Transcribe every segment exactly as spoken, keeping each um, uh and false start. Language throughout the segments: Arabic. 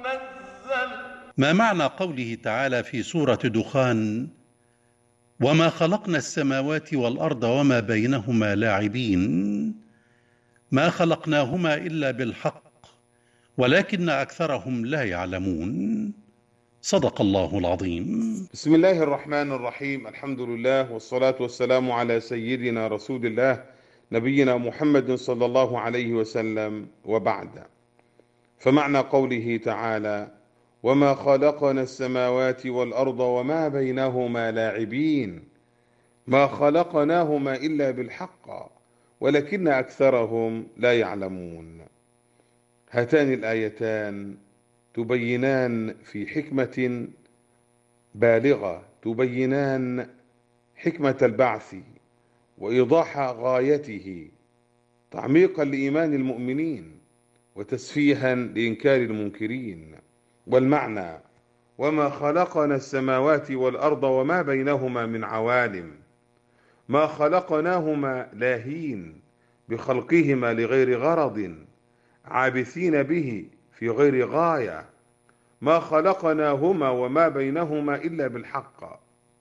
ما معنى قوله تعالى في سورة دخان: وما خلقنا السماوات والأرض وما بينهما لاعبين؟ ما خلقناهما إلا بالحق ولكن أكثرهم لا يعلمون. صدق الله العظيم. بسم الله الرحمن الرحيم. الحمد لله والصلاة والسلام على سيدنا رسول الله نبينا محمد صلى الله عليه وسلم، وبعد. فمعنى قوله تعالى: وما خلقنا السماوات والأرض وما بينهما لاعبين، ما خلقناهما إلا بالحق ولكن أكثرهم لا يعلمون. هاتان الآيتان تبينان في حكمة بالغة، تبينان حكمة البعث وإيضاح غايته، تعميقا لإيمان المؤمنين وتسفيها لإنكار المنكرين. والمعنى: وما خلقنا السماوات والأرض وما بينهما من عوالم، ما خلقناهما لاهين بخلقهما لغير غرض، عابثين به في غير غاية، ما خلقناهما وما بينهما إلا بالحق،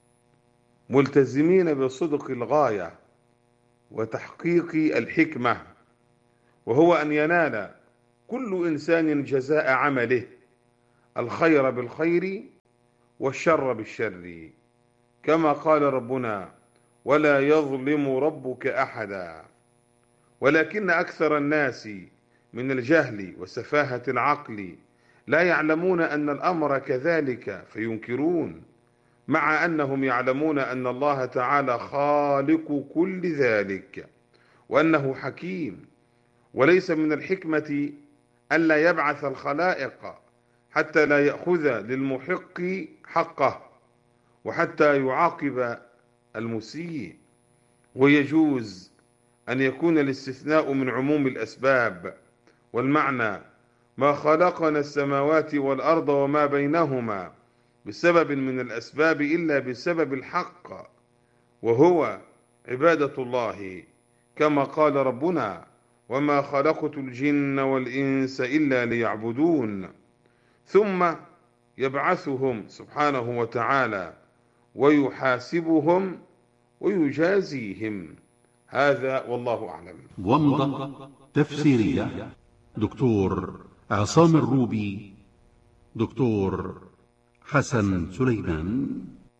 ملتزمين بصدق الغاية وتحقيق الحكمة، وهو أن ينال كل إنسان جزاء عمله، الخير بالخير والشر بالشر، كما قال ربنا: ولا يظلم ربك أحدا. ولكن أكثر الناس من الجهل وسفاهة العقل لا يعلمون أن الأمر كذلك فينكرون، مع أنهم يعلمون أن الله تعالى خالق كل ذلك وأنه حكيم. وليس من الحكمة ألا يبعث الخلائق حتى لا يأخذ للمحق حقه وحتى يعاقب المسيء. ويجوز أن يكون الاستثناء من عموم الأسباب، والمعنى: ما خلقنا السماوات والأرض وما بينهما بسبب من الأسباب إلا بسبب الحق، وهو عبادة الله، كما قال ربنا: وما خلقت الجن والإنس إلا ليعبدون. ثم يبعثهم سبحانه وتعالى ويحاسبهم ويجازيهم. هذا والله أعلم. ومضة تفسيرية دكتور عصام الروبي، دكتور حسن سليمان.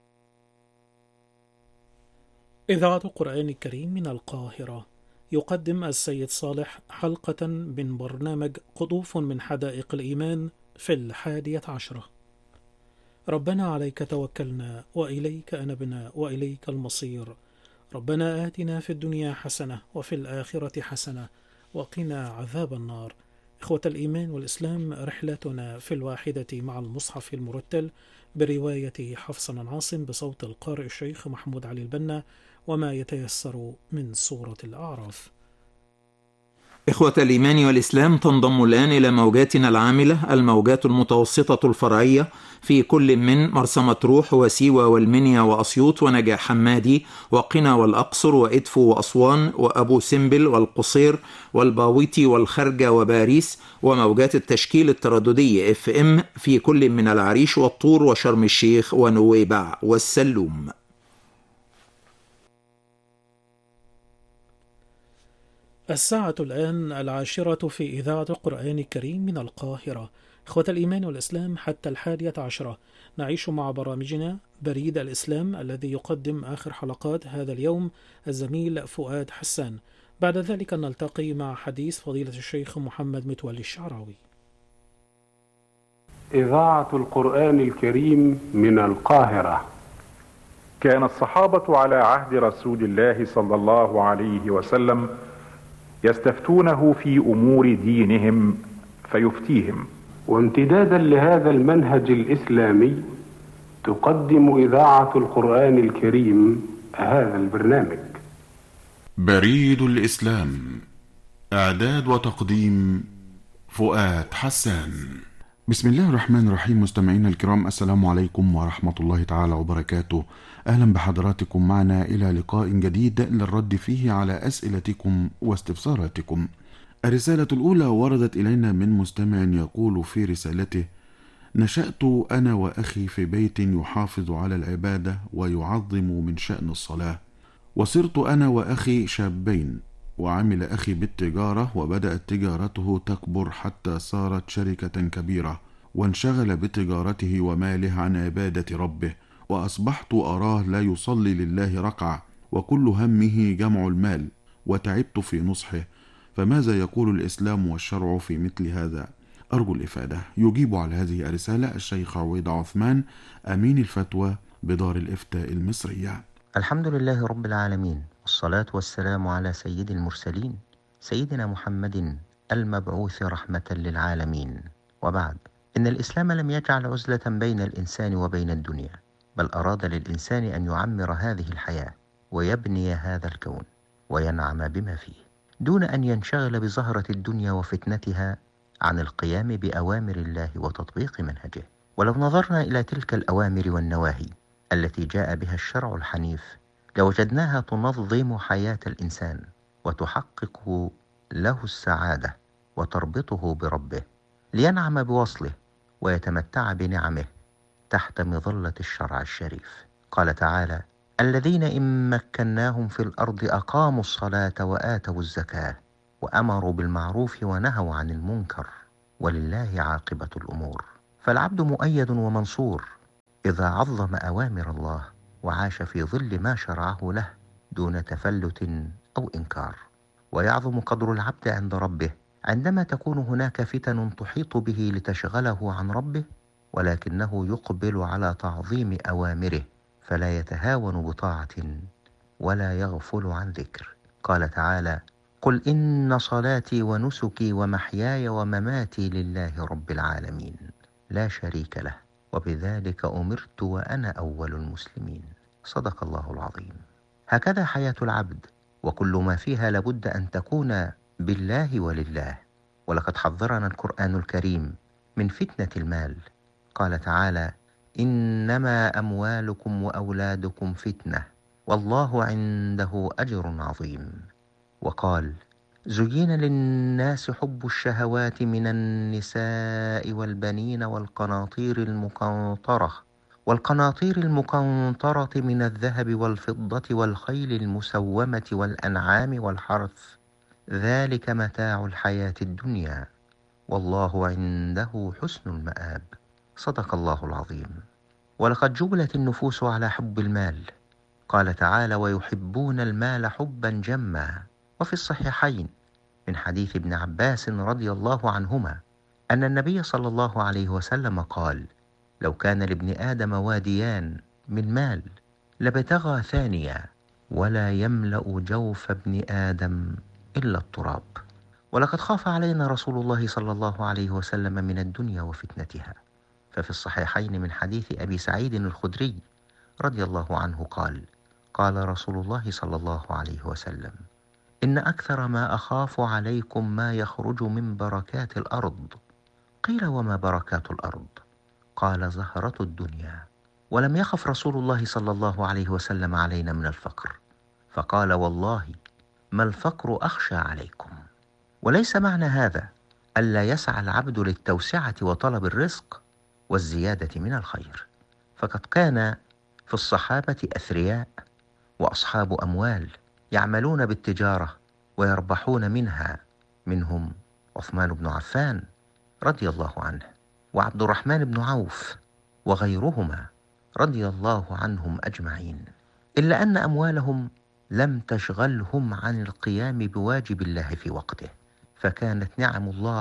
إذاعة القرآن الكريم من القاهرة، يقدم السيد صالح حلقة من برنامج قطوف من حدائق الإيمان في الحادية عشرة. ربنا عليك توكلنا وإليك أنبنا وإليك المصير. ربنا آتنا في الدنيا حسنة وفي الآخرة حسنة وقنا عذاب النار. إخوة الإيمان والإسلام، رحلتنا في الواحدة مع المصحف المرتل برواية حفص بن عاصم بصوت القارئ الشيخ محمود علي البنا، وما يتيسر من سورة الأعراف. إخوة الإيمان والإسلام، تنضم الآن إلى موجاتنا العاملة الموجات المتوسطة الفرعية في كل من مرسى مطروح وسيوة والمنيا وأسيوط ونجع حمادي وقنا والأقصر وإدفو وأسوان وأبو سمبل والقصير والباويتي والخرجة وباريس، وموجات التشكيل الترددي اف ام في كل من العريش والطور وشرم الشيخ ونويبع والسلوم. الساعة الآن العاشرة في إذاعة القرآن الكريم من القاهرة. إخوة الإيمان والإسلام، حتى الحادية عشرة نعيش مع برامجنا بريد الإسلام الذي يقدم آخر حلقات هذا اليوم الزميل فؤاد حسان. بعد ذلك نلتقي مع حديث فضيلة الشيخ محمد متولي الشعراوي. إذاعة القرآن الكريم من القاهرة. كان الصحابة على عهد رسول الله صلى الله عليه وسلم يستفتونه في أمور دينهم فيفتيهم. وامتدادا لهذا المنهج الإسلامي تقدم إذاعة القرآن الكريم هذا البرنامج. بريد الإسلام، إعداد وتقديم فؤاد حسان. بسم الله الرحمن الرحيم. مستمعينا الكرام، السلام عليكم ورحمة الله تعالى وبركاته. أهلا بحضراتكم معنا إلى لقاء جديد للرد فيه على أسئلتكم واستفساراتكم. الرسالة الأولى وردت إلينا من مستمع يقول في رسالته: نشأت أنا وأخي في بيت يحافظ على العبادة ويعظم من شأن الصلاة، وصرت أنا وأخي شابين، وعمل أخي بالتجارة وبدأت تجارته تكبر حتى صارت شركة كبيرة، وانشغل بتجارته وماله عن عبادة ربه، وأصبحت أراه لا يصلي لله ركعة، وكل همه جمع المال، وتعبت في نصحه. فماذا يقول الإسلام والشرع في مثل هذا؟ أرجو الإفادة. يجيب على هذه الرسالة الشيخ عويض عثمان، أمين الفتوى بدار الإفتاء المصرية. الحمد لله رب العالمين، والصلاة والسلام على سيد المرسلين سيدنا محمد المبعوث رحمة للعالمين. وبعد، إن الإسلام لم يجعل عزلة بين الإنسان وبين الدنيا، بل أراد للإنسان أن يعمر هذه الحياة ويبني هذا الكون وينعم بما فيه، دون أن ينشغل بزهرة الدنيا وفتنتها عن القيام بأوامر الله وتطبيق منهجه. ولو نظرنا إلى تلك الأوامر والنواهي التي جاء بها الشرع الحنيف لوجدناها تنظم حياة الإنسان وتحقق له السعادة وتربطه بربه لينعم بوصله ويتمتع بنعمه تحت مظلة الشرع الشريف. قال تعالى: الذين إن مكناهم في الأرض أقاموا الصلاة وآتوا الزكاة وأمروا بالمعروف ونهوا عن المنكر ولله عاقبة الأمور. فالعبد مؤيد ومنصور إذا عظم أوامر الله وعاش في ظل ما شرعه له دون تفلت أو إنكار. ويعظم قدر العبد عند ربه عندما تكون هناك فتن تحيط به لتشغله عن ربه، ولكنه يقبل على تعظيم أوامره فلا يتهاون بطاعة ولا يغفل عن ذكر. قال تعالى: قل إن صلاتي ونسكي ومحياي ومماتي لله رب العالمين لا شريك له وبذلك أمرت وأنا أول المسلمين. صدق الله العظيم. هكذا حياة العبد، وكل ما فيها لابد أن تكون بالله ولله. ولقد حذرنا القرآن الكريم من فتنة المال. قال تعالى: إنما أموالكم وأولادكم فتنة والله عنده أجر عظيم. وقال: زين للناس حب الشهوات من النساء والبنين والقناطير المقنطرة والقناطير المقنطرة من الذهب والفضة والخيل المسومة والأنعام والحرث، ذلك متاع الحياة الدنيا والله عنده حسن المآب. صدق الله العظيم. ولقد جبلت النفوس على حب المال. قال تعالى: ويحبون المال حبا جما. وفي الصحيحين من حديث ابن عباس رضي الله عنهما أن النبي صلى الله عليه وسلم قال: لو كان لابن آدم واديان من مال لابتغى ثانيا ولا يملأ جوف ابن آدم إلا التراب. ولقد خاف علينا رسول الله صلى الله عليه وسلم من الدنيا وفتنتها. ففي الصحيحين من حديث أبي سعيد الخدري رضي الله عنه قال: قال رسول الله صلى الله عليه وسلم: إن أكثر ما أخاف عليكم ما يخرج من بركات الأرض. قيل: وما بركات الأرض؟ قال: زهرة الدنيا. ولم يخف رسول الله صلى الله عليه وسلم علينا من الفقر، فقال: والله ما الفقر أخشى عليكم. وليس معنى هذا ألا يسعى العبد للتوسعة وطلب الرزق والزيادة من الخير، فقد كان في الصحابة أثرياء وأصحاب أموال يعملون بالتجارة ويربحون منها، منهم عثمان بن عفان رضي الله عنه وعبد الرحمن بن عوف وغيرهما رضي الله عنهم أجمعين، إلا أن أموالهم لم تشغلهم عن القيام بواجب الله في وقته، فكانت نعم الله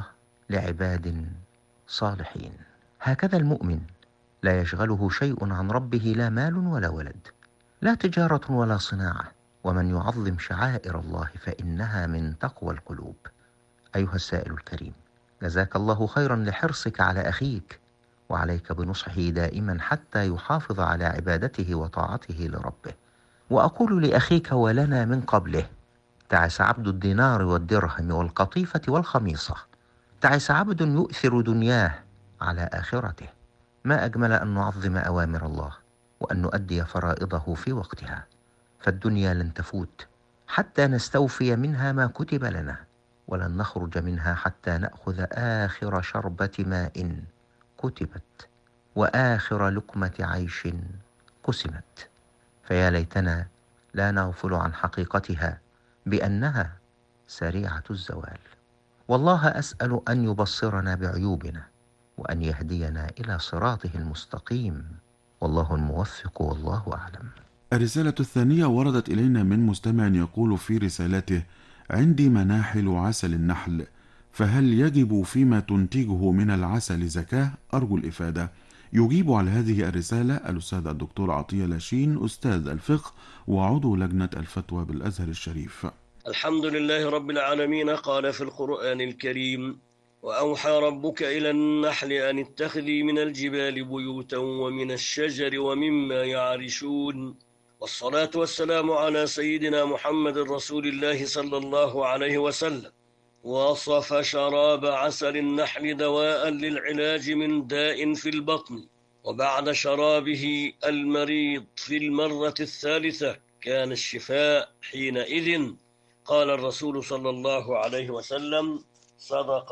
لعباد صالحين. هكذا المؤمن لا يشغله شيء عن ربه، لا مال ولا ولد، لا تجارة ولا صناعة. ومن يعظم شعائر الله فإنها من تقوى القلوب. أيها السائل الكريم، جزاك الله خيرا لحرصك على أخيك، وعليك بنصحه دائما حتى يحافظ على عبادته وطاعته لربه. وأقول لأخيك ولنا من قبله: تعس عبد الدينار والدرهم والقطيفة والخميصة، تعس عبد يؤثر دنياه على آخرته. ما أجمل أن نعظم أوامر الله وأن نؤدي فرائضه في وقتها، فالدنيا لن تفوت حتى نستوفي منها ما كتب لنا، ولن نخرج منها حتى نأخذ آخر شربة ماء كتبت وآخر لقمة عيش قسمت. فيا ليتنا لا نغفل عن حقيقتها بأنها سريعة الزوال. والله أسأل أن يبصرنا بعيوبنا وأن يهدينا إلى صراطه المستقيم، والله الموفق والله أعلم. الرسالة الثانية وردت إلينا من مستمع يقول في رسالته: عندي مناحل عسل النحل، فهل يجب فيما تنتجه من العسل زكاة؟ أرجو الإفادة. يجيب على هذه الرسالة الأستاذ الدكتور عطية لاشين، أستاذ الفقه وعضو لجنة الفتوى بالأزهر الشريف. الحمد لله رب العالمين. قال في القرآن الكريم: وأوحى ربك إلى النحل أن اتخذي من الجبال بيوتا ومن الشجر ومما يعرشون. والصلاة والسلام على سيدنا محمد رسول الله صلى الله عليه وسلم. وصف شراب عسل النحل دواء للعلاج من داء في البطن، وبعد شرابه المريض في المرة الثالثة كان الشفاء حينئذ. قال الرسول صلى الله عليه وسلم: صدق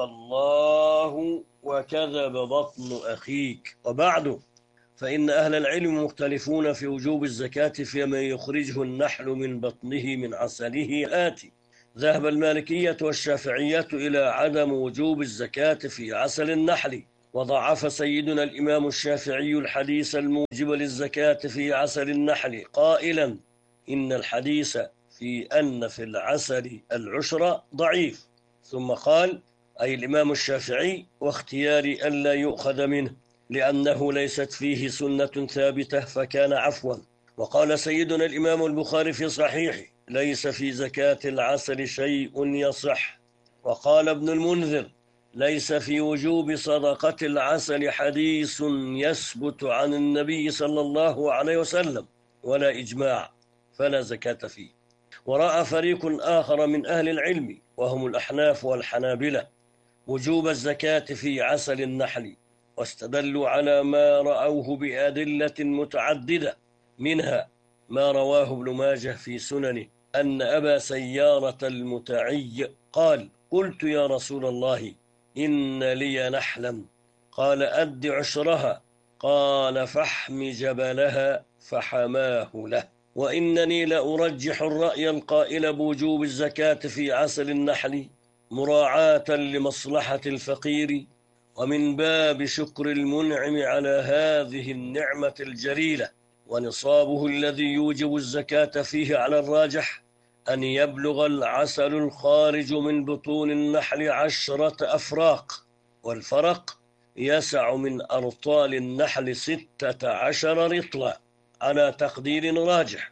الله وكذب بطن أخيك. وبعد، فإن أهل العلم مختلفون في وجوب الزكاة فيما يخرجه النحل من بطنه من عسله آتي: ذهب المالكية والشافعية إلى عدم وجوب الزكاة في عسل النحل، وضعف سيدنا الإمام الشافعي الحديث الموجب للزكاة في عسل النحل قائلا: إن الحديث في أن في العسل العشر ضعيف. ثم قال، أي الإمام الشافعي: واختياري ألا يؤخذ منه لأنه ليست فيه سنة ثابتة فكان عفوا. وقال سيدنا الإمام البخاري في صحيحه: ليس في زكاة العسل شيء يصح. وقال ابن المنذر: ليس في وجوب صدقة العسل حديث يثبت عن النبي صلى الله عليه وسلم ولا إجماع، فلا زكاة فيه. ورأى فريق آخر من أهل العلم وهم الأحناف والحنابلة وجوب الزكاة في عسل النحل، واستدلوا على ما رأوه بأدلة متعددة، منها ما رواه ابن ماجه في سننه أن أبا سيارة المتعي قال: قلت يا رسول الله إن لي نحلا، قال: أد عشرها، قال: فاحم جبلها، فحماه له. وإنني لأرجح الرأي القائل بوجوب الزكاة في عسل النحل مراعاة لمصلحة الفقير، ومن باب شكر المنعم على هذه النعمة الجليلة. ونصابه الذي يوجب الزكاة فيه على الراجح أن يبلغ العسل الخارج من بطون النحل عشرة أفراق، والفرق يسع من أرطال النحل ستة عشر رطلا على تقدير راجح،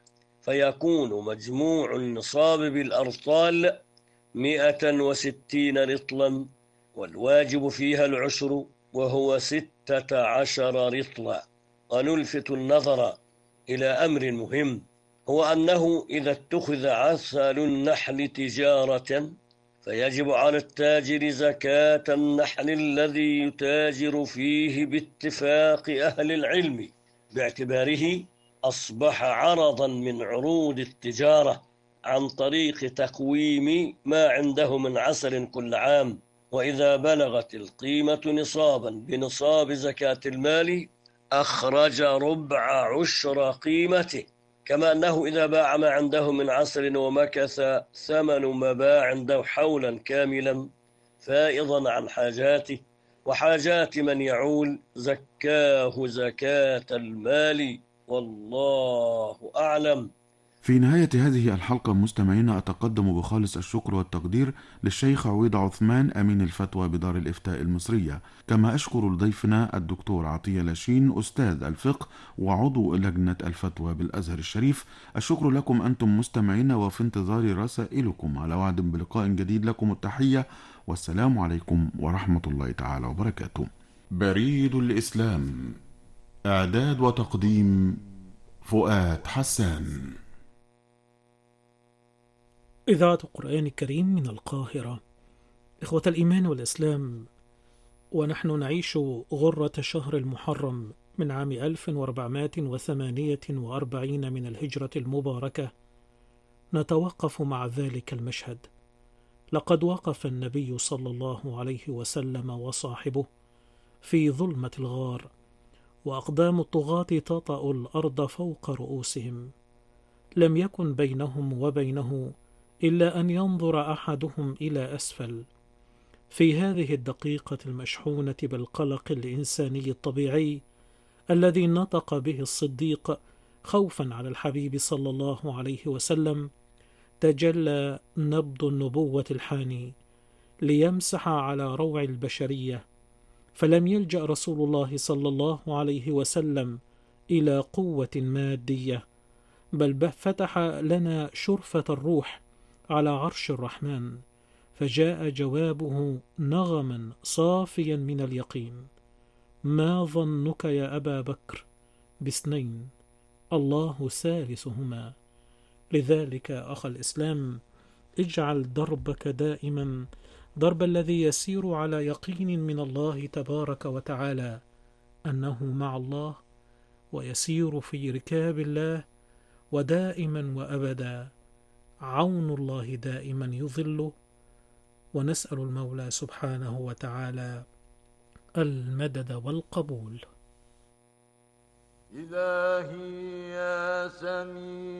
فيكون مجموع النصاب بالأرطال مئة وستين رطلا، والواجب فيها العشر وهو ستة عشر رطلا. ونلفت النظر إلى أمر مهم، هو أنه إذا اتخذ عسل النحل تجارة فيجب على التاجر زكاة النحل الذي يتاجر فيه باتفاق أهل العلم، باعتباره أصبح عرضا من عروض التجارة عن طريق تقويم ما عنده من عسل كل عام. وإذا بلغت القيمة نصابا بنصاب زكاة المال أخرج ربع عشر قيمته، كما أنه إذا باع ما عنده من عسل ومكث ثمن ما باع عنده حولا كاملا فائضا عن حاجاته وحاجات من يعول، زكاه زكاة المال، والله أعلم. في نهاية هذه الحلقة مستمعينا أتقدم بخالص الشكر والتقدير للشيخ عويض عثمان أمين الفتوى بدار الإفتاء المصرية، كما أشكر لضيفنا الدكتور عطية لاشين أستاذ الفقه وعضو لجنة الفتوى بالأزهر الشريف. الشكر لكم أنتم مستمعينا، وفي انتظار رسائلكم. على وعد بلقاء جديد، لكم التحية والسلام عليكم ورحمة الله تعالى وبركاته. بريد الإسلام، إعداد وتقديم فؤاد حسان. إذاعة القرآن الكريم من القاهرة. إخوة الإيمان والإسلام، ونحن نعيش غرة شهر المحرم من عام ألف وأربعمائة وثمانية وأربعين من الهجرة المباركة، نتوقف مع ذلك المشهد. لقد وقف النبي صلى الله عليه وسلم وصاحبه في ظلمة الغار، وأقدام الطغاة تطأ الأرض فوق رؤوسهم. لم يكن بينهم وبينه إلا أن ينظر أحدهم إلى أسفل. في هذه الدقيقة المشحونة بالقلق الإنساني الطبيعي الذي نطق به الصديق خوفا على الحبيب صلى الله عليه وسلم، تجلى نبض النبوة الحاني ليمسح على روع البشرية، فلم يلجأ رسول الله صلى الله عليه وسلم إلى قوة مادية، بل فتح لنا شرفة الروح على عرش الرحمن، فجاء جوابه نغما صافيا من اليقين: ما ظنك يا أبا بكر باثنين الله ثالثهما. لذلك أخ الإسلام، اجعل دربك دائما درب الذي يسير على يقين من الله تبارك وتعالى أنه مع الله، ويسير في ركاب الله، ودائما وأبدا عون الله دائما يظله. ونسأل المولى سبحانه وتعالى المدد والقبول. إلهي يا سميع